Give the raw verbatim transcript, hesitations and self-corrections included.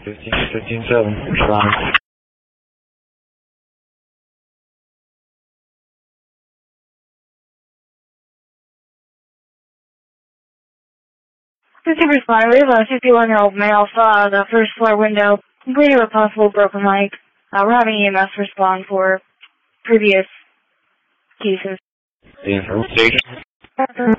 fifteen, fifteen, seven. Respond. fifteen responder, we have a fifty-one-year-old male saw the first floor window completed with possible broken leg. Uh, we're having E M S respond for previous cases. The information.